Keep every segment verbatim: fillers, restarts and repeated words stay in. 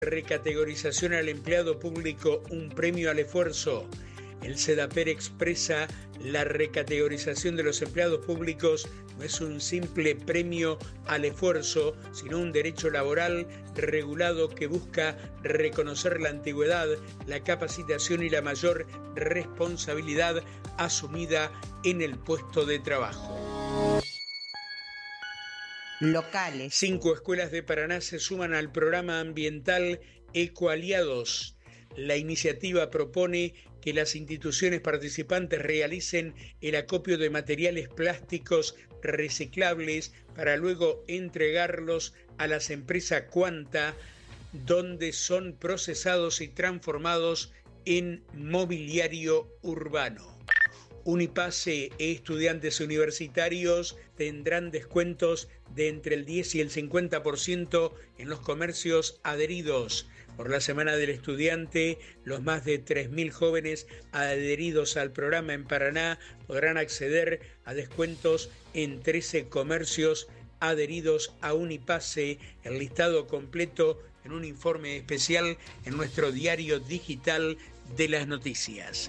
Recategorización al empleado público, un premio al esfuerzo. El SEDAPER expresa: la recategorización de los empleados públicos no es un simple premio al esfuerzo, sino un derecho laboral regulado que busca reconocer la antigüedad, la capacitación y la mayor responsabilidad asumida en el puesto de trabajo. Locales. Cinco escuelas de Paraná se suman al programa ambiental Ecoaliados. La iniciativa propone que las instituciones participantes realicen el acopio de materiales plásticos reciclables para luego entregarlos a las empresas Quanta, donde son procesados y transformados en mobiliario urbano. Unipase e estudiantes universitarios tendrán descuentos de entre el diez y el cincuenta por ciento en los comercios adheridos. Por la Semana del Estudiante, los más de tres mil jóvenes adheridos al programa en Paraná podrán acceder a descuentos en trece comercios adheridos a Unipase. El listado completo en un informe especial en nuestro diario digital de las noticias.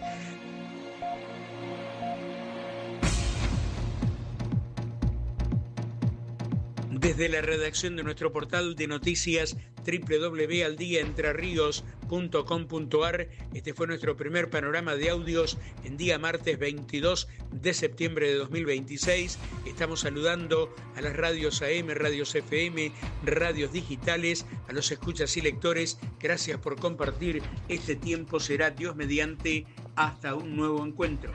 Desde la redacción de nuestro portal de noticias doble u doble u doble u punto al día entre ríos punto com punto a r, este fue nuestro primer panorama de audios en día martes veintidós de septiembre de dos mil veintiséis. Estamos saludando a las radios A M, radios F M, radios digitales, a los escuchas y lectores. Gracias por compartir este tiempo. Será Dios mediante hasta un nuevo encuentro.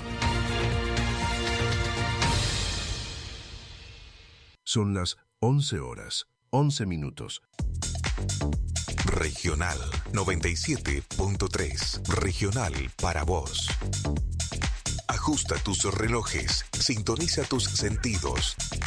Son las once horas, once minutos. Regional noventa y siete punto tres. Regional para vos. Ajusta tus relojes, sintoniza tus sentidos.